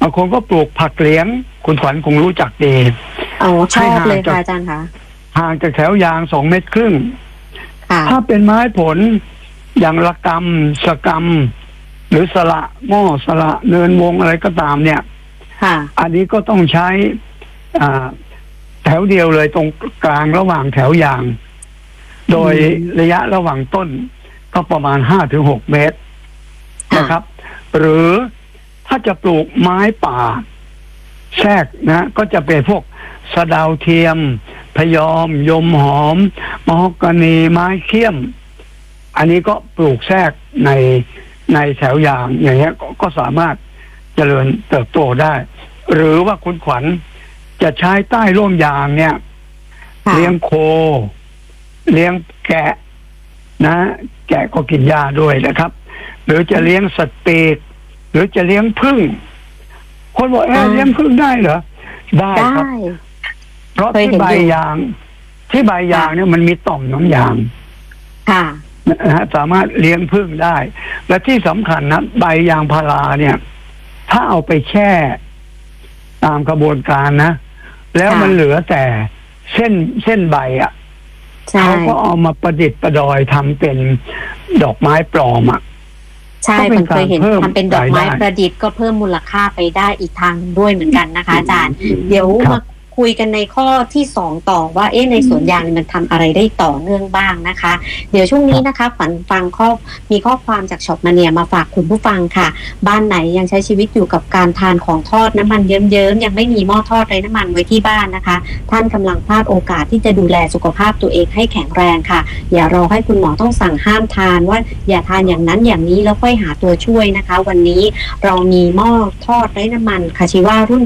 างคนก็ปลูกผักเหลียงคุณขวัญคงรู้จักดีชอบเลยค่ะอาจารย์คะห่างจากแถวยาง2 เมตรครึ่งถ้าเป็นไม้ผลอย่างละกำสะกำหรือสละหม้อสละเนินวงอะไรก็ตามเนี่ยอันนี้ก็ต้องใช้แถวเดียวเลยตรงกลางระหว่างแถวยางโดยระยะระหว่างต้นก็ประมาณ5-6 เมตรนะครับหรือถ้าจะปลูกไม้ป่าแทรกนะก็จะเป็นพวกสะเดาเทียมพยอมยมหอมมะฮอกกานีไม้เขี้ยมอันนี้ก็ปลูกแทรกในแถวยางอย่างเงี้ยก็สามารถเจริญเติบโตได้หรือว่าคุณขวัญจะใช้ใต้ร่มยางเนี่ยเลี้ยงโคเลี้ยงแกะนะแกะก็กินหญ้าด้วยนะครับหรือจะเลี้ยงสัตว์ปีกหรือจะเลี้ยงผึ้งคนบอกเลี้ยงผึ้งได้เหรอได้ครับเพราะที่ใบยางเนี่ยมันมีต่อมน้ำยางนะฮะสามารถเลี้ยงผึ้งได้และที่สำคัญนะใบยางพาราเนี่ยถ้าเอาไปแช่ตามกระบวนการนะแล้วมันเหลือแต่เส้นใบเขาก็เอามาประดิษฐ์ประดอยทำเป็นดอกไม้ปลอมใช่ผมเคยเห็นทำเป็นดอกไม้ประดิษฐ์ก็เพิ่มมูลค่าไปได้อีกทางด้วยเหมือนกันนะคะอาจารย์เดี๋ยวมาคุยกันในข้อที่2ต่อว่าในสวนยางมันทำอะไรได้ต่อเนื่องบ้างนะคะเดี๋ยวช่วงนี้นะคะขวัญฟังมีข้อความจากช็อปมาเนียมาฝากคุณผู้ฟังค่ะบ้านไหนยังใช้ชีวิตอยู่กับการทานของทอดน้ำมันเยิ้มๆยังไม่มีหม้อทอดไร้น้ำมันไว้ที่บ้านนะคะท่านกำลังพลาดโอกาสที่จะดูแลสุขภาพตัวเองให้แข็งแรงค่ะอย่ารอให้คุณหมอต้องสั่งห้ามทานว่าอย่าทานอย่างนั้นอย่างนี้แล้วค่อยหาตัวช่วยนะคะวันนี้เรามีหม้อทอดไร้น้ำมันคาชิวารุ่น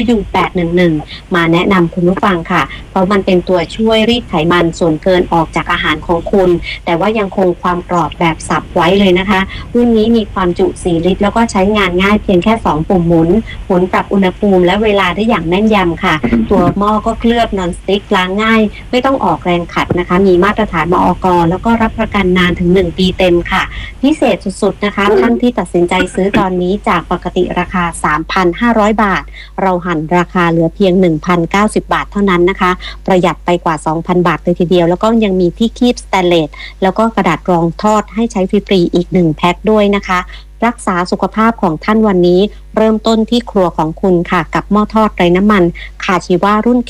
KW811 มาแนะนำคุณผู้ฟังค่ะเพราะมันเป็นตัวช่วยรีดไขมันส่วนเกินออกจากอาหารของคุณแต่ว่ายังคงความกรอบแบบสับไว้เลยนะคะรุ่นนี้มีความจุ4 ลิตรแล้วก็ใช้งานง่ายเพียงแค่2 ปุ่มหมุนปรับอุณหภูมิและเวลาได้อย่างแม่นยำค่ะตัวหม้อก็เคลือบนอนสติ๊กล้างง่ายไม่ต้องออกแรงขัดนะคะมีมาตรฐานมอก.แล้วก็รับประกันนานถึง1 ปีเต็มค่ะพิเศษสุดๆนะคะท่านที่ตัดสินใจซื้อตอนนี้จากปกติราคา 3,500 บาทเราหั่นราคาเหลือเพียง 1,090 บาทเท่านั้นนะคะประหยัดไปกว่า 2,000 บาทเลยทีเดียวแล้วก็ยังมีที่คีบสแตนเลสแล้วก็กระดาษรองทอดให้ใช้ฟรีๆอีก1 แพ็คด้วยนะคะรักษาสุขภาพของท่านวันนี้เริ่มต้นที่ครัวของคุณค่ะกับหม้อทอดไร้น้ำมันคาชิวารุ่น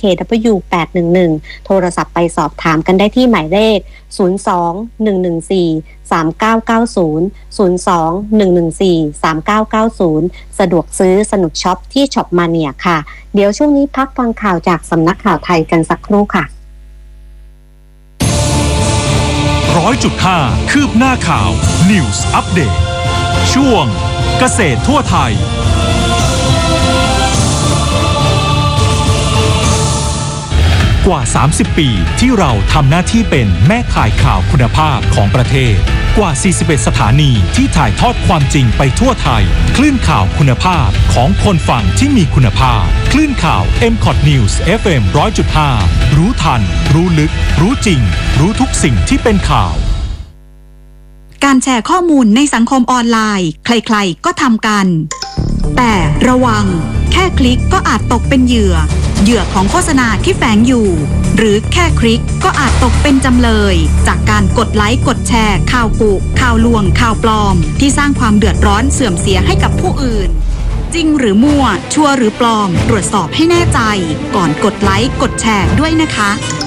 KW811 โทรศัพท์ไปสอบถามกันได้ที่หมายเลข02-114-3990 สะดวกซื้อสนุกช็อปที่ช็อปมาเนียค่ะเดี๋ยวช่วงนี้พักฟังข่าวจากสำนักข่าวไทยกันสักครู่ค่ะ 100.5 คืบหน้าข่าว News Update ช่วงเกษตรทั่วไทยกว่า30 ปีที่เราทำหน้าที่เป็นแม่ข่ายข่าวคุณภาพของประเทศกว่า41สถานีที่ถ่ายทอดความจริงไปทั่วไทยคลื่นข่าวคุณภาพของคนฟังที่มีคุณภาพคลื่นข่าว MCOT News FM 100.5 รู้ทันรู้ลึกรู้จริงรู้ทุกสิ่งที่เป็นข่าวการแชร์ข้อมูลในสังคมออนไลน์ใครๆก็ทำกันแต่ระวังแค่คลิกก็อาจตกเป็นเหยื่อของโฆษณาที่แฝงอยู่หรือแค่คลิกก็อาจตกเป็นจำเลยจากการกดไลค์กดแชร์ข่าวกุข่าวลวงข่าวปลอมที่สร้างความเดือดร้อนเสื่อมเสียให้กับผู้อื่นจริงหรือมั่วชัวร์หรือปลอมตรวจสอบให้แน่ใจก่อนกดไลค์กดแชร์ด้วยนะคะ